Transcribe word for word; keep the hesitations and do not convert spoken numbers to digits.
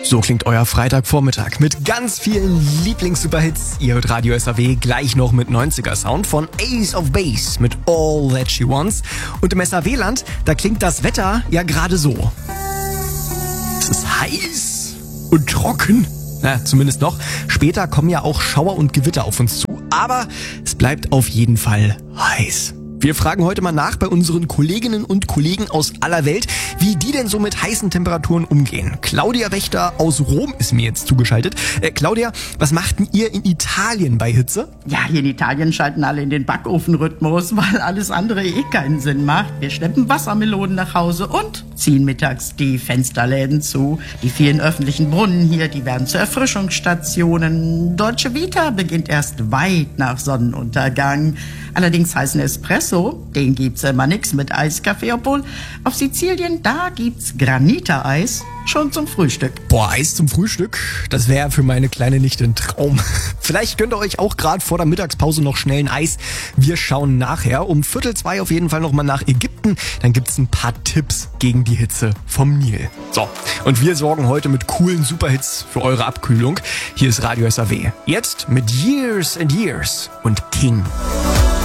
So klingt euer Freitagvormittag mit ganz vielen Lieblings-Superhits. Ihr hört Radio S A W gleich noch mit neunziger-Sound von Ace of Base mit All That She Wants. Und im S A W-Land, da klingt das Wetter ja gerade so. Es ist heiß und trocken. Na, zumindest noch. Später kommen ja auch Schauer und Gewitter auf uns zu. Aber es bleibt auf jeden Fall heiß. Wir fragen heute mal nach bei unseren Kolleginnen und Kollegen aus aller Welt, wie die denn so mit heißen Temperaturen umgehen. Claudia Wächter aus Rom ist mir jetzt zugeschaltet. Äh, Claudia, was macht denn ihr in Italien bei Hitze? Ja, hier in Italien schalten alle in den Backofenrhythmus, weil alles andere eh keinen Sinn macht. Wir schleppen Wassermelonen nach Hause und ziehen mittags die Fensterläden zu. Die vielen öffentlichen Brunnen hier, die werden zu Erfrischungsstationen. Dolce Vita beginnt erst weit nach Sonnenuntergang. Allerdings heißen Espresso, den gibt's immer nix mit Eiskaffee, obwohl auf Sizilien, da gibt's Granita-Eis schon zum Frühstück. Boah, Eis zum Frühstück? Das wäre für meine kleine Nichte ein Traum. Vielleicht gönnt ihr euch auch gerade vor der Mittagspause noch schnell ein Eis. Wir schauen nachher um Viertel zwei auf jeden Fall nochmal nach Ägypten. Dann gibt's ein paar Tipps gegen die Hitze vom Nil. So, und wir sorgen heute mit coolen Superhits für eure Abkühlung. Hier ist Radio S A W. Jetzt mit Years and Years und King.